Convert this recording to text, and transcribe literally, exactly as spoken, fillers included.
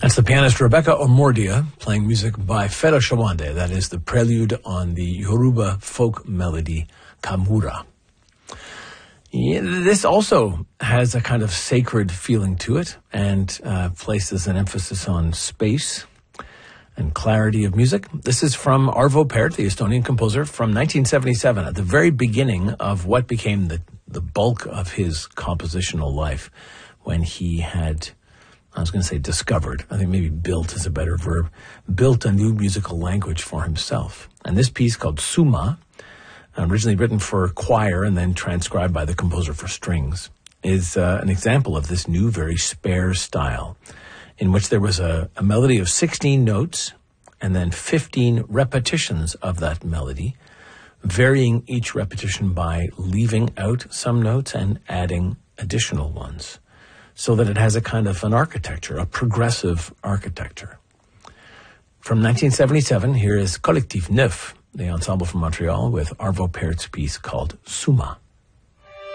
That's the pianist Rebecca Omordia playing music by Fela Shawande. That is the prelude on the Yoruba folk melody Kamura. Yeah, this also has a kind of sacred feeling to it and uh, places an emphasis on space and clarity of music. This is from Arvo Pärt, the Estonian composer, from nineteen seventy-seven, at the very beginning of what became the, the bulk of his compositional life, when he had, I was going to say discovered, I think maybe built is a better verb, built a new musical language for himself. And this piece called Suma, originally written for choir and then transcribed by the composer for strings, is uh, an example of this new, very spare style, in which there was a, a melody of sixteen notes and then fifteen repetitions of that melody, varying each repetition by leaving out some notes and adding additional ones, so that it has a kind of an architecture, a progressive architecture. From nineteen seventy-seven, here is Collectif Neuf, the ensemble from Montreal, with Arvo Pärt's piece called Suma.